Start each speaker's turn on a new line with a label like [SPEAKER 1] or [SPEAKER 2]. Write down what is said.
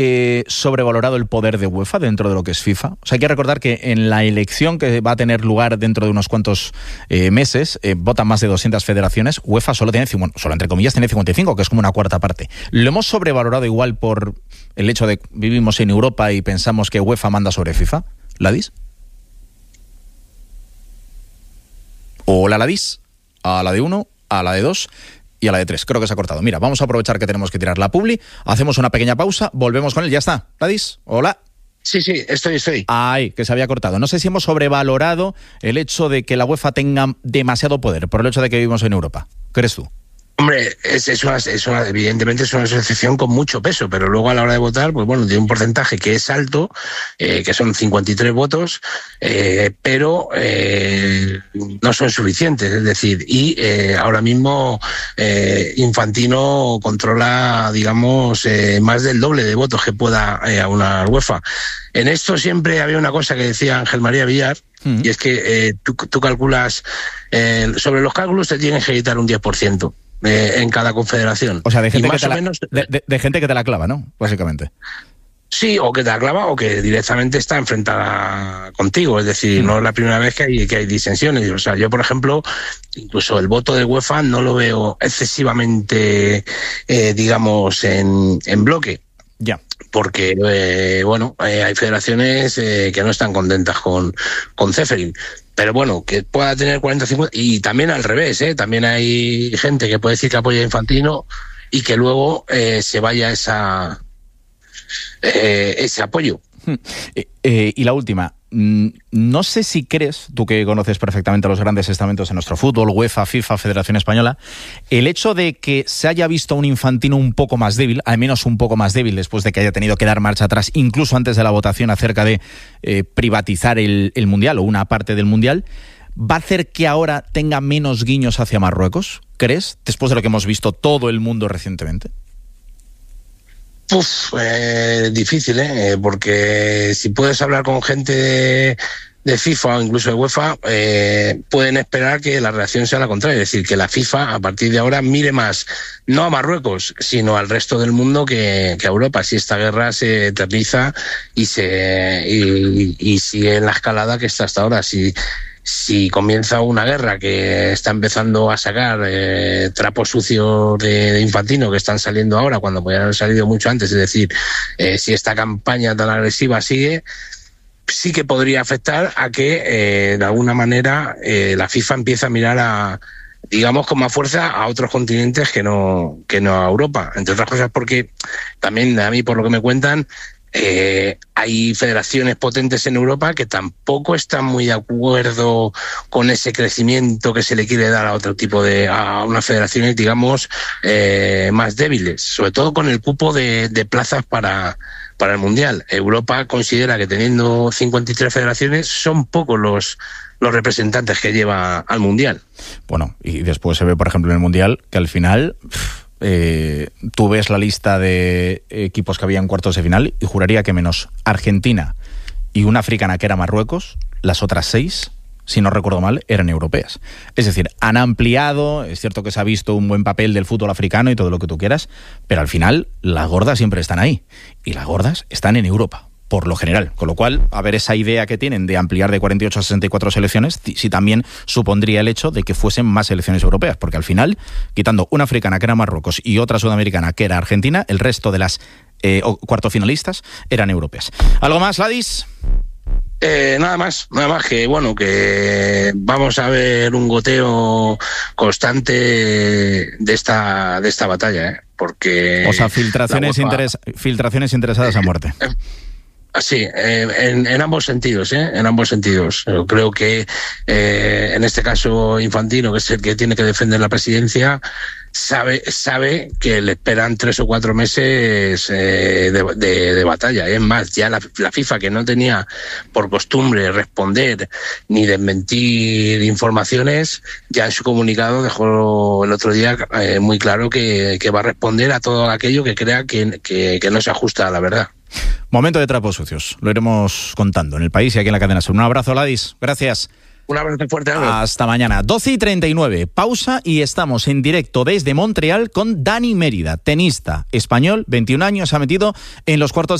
[SPEAKER 1] sobrevalorado el poder de UEFA dentro de lo que es FIFA? O sea, hay que recordar que en la elección que va a tener lugar dentro de unos cuantos meses, votan más de 200 federaciones. UEFA solo tiene, bueno, solo entre comillas, tiene 55, que es como una cuarta parte. ¿Lo hemos sobrevalorado igual por el hecho de que vivimos en Europa y pensamos que UEFA manda sobre FIFA? ¿Ladis? ¿O la Ladis? A la de 1, a la de 2... y a la de 3, creo que se ha cortado. Mira, vamos a aprovechar que tenemos que tirar la publi, hacemos una pequeña pausa, volvemos con él, ya está. ¿Ladis? Hola.
[SPEAKER 2] Sí, estoy.
[SPEAKER 1] Ay, que se había cortado. No sé si hemos sobrevalorado el hecho de que la UEFA tenga demasiado poder por el hecho de que vivimos en Europa. ¿Qué crees tú?
[SPEAKER 2] Hombre, evidentemente es una asociación con mucho peso, pero luego a la hora de votar, pues bueno, tiene un porcentaje que es alto, que son 53 votos, pero no son suficientes, es decir, y ahora mismo Infantino controla, digamos, más del doble de votos que pueda aunar UEFA. En esto siempre había una cosa que decía Ángel María Villar, y es que tú calculas, sobre los cálculos te tienes que quitar un 10%. En cada confederación.
[SPEAKER 1] O sea, de gente que te la clava, ¿no? Básicamente.
[SPEAKER 2] Sí, o que te la clava o que directamente está enfrentada contigo. Es decir, no es la primera vez que hay disensiones. O sea, yo, por ejemplo, incluso el voto de UEFA no lo veo excesivamente, digamos, en bloque.
[SPEAKER 1] Ya.
[SPEAKER 2] Porque, hay federaciones que no están contentas con Ceferin. Pero bueno, que pueda tener 40-50, y también al revés, también hay gente que puede decir que apoya a Infantino y que luego se vaya ese apoyo.
[SPEAKER 1] Y la última, no sé si crees, tú que conoces perfectamente los grandes estamentos en nuestro fútbol, UEFA, FIFA, Federación Española, el hecho de que se haya visto un Infantino un poco más débil, al menos un poco más débil después de que haya tenido que dar marcha atrás, incluso antes de la votación acerca de privatizar el Mundial o una parte del Mundial, ¿va a hacer que ahora tenga menos guiños hacia Marruecos? ¿Crees? Después de lo que hemos visto todo el mundo recientemente.
[SPEAKER 2] Difícil, porque si puedes hablar con gente de FIFA o incluso de UEFA, pueden esperar que la reacción sea la contraria, es decir, que la FIFA a partir de ahora mire más, no a Marruecos, sino al resto del mundo que a Europa, si esta guerra se eterniza y sigue en la escalada que está hasta ahora. Si comienza una guerra que está empezando a sacar trapos sucios de Infantino que están saliendo ahora cuando podrían haber salido mucho antes, es decir, si esta campaña tan agresiva sigue, sí que podría afectar a que de alguna manera la FIFA empiece a mirar digamos con más fuerza a otros continentes que no a Europa, entre otras cosas porque también a mí por lo que me cuentan hay federaciones potentes en Europa que tampoco están muy de acuerdo con ese crecimiento que se le quiere dar a otro tipo a unas federaciones, digamos, más débiles, sobre todo con el cupo de plazas para el Mundial. Europa considera que teniendo 53 federaciones son pocos los representantes que lleva al Mundial.
[SPEAKER 1] Bueno, y después se ve, por ejemplo, en el Mundial que al final tú ves la lista de equipos que había en cuartos de final y juraría que menos Argentina y una africana que era Marruecos, las otras 6, si no recuerdo mal, eran europeas. Es decir, han ampliado, es cierto que se ha visto un buen papel del fútbol africano y todo lo que tú quieras, pero al final las gordas siempre están ahí y las gordas están en Europa, por lo general. Con lo cual, a ver esa idea que tienen de ampliar de 48 a 64 selecciones, si también supondría el hecho de que fuesen más selecciones europeas, porque al final, quitando una africana que era Marruecos y otra sudamericana que era Argentina, el resto de las cuartofinalistas eran europeas. ¿Algo más, Ladis?
[SPEAKER 2] Nada más que bueno, que vamos a ver un goteo constante de esta batalla, porque
[SPEAKER 1] o sea, filtraciones interesadas a muerte.
[SPEAKER 2] Sí, en ambos sentidos, en ambos sentidos. Yo creo que en este caso Infantino, que es el que tiene que defender la presidencia, sabe que le esperan 3 o 4 meses de batalla. Es más, ya la FIFA, que no tenía por costumbre responder ni desmentir informaciones, ya en su comunicado dejó el otro día muy claro que va a responder a todo aquello que crea que no se ajusta a la verdad.
[SPEAKER 1] Momento de trapos sucios. Lo iremos contando en El País y aquí en la cadena SER. Un abrazo, Ladis. Gracias.
[SPEAKER 2] Un abrazo fuerte.
[SPEAKER 1] Hasta mañana. 12:39. Pausa y estamos en directo desde Montreal con Dani Mérida, tenista español, 21 años, ha metido en los cuartos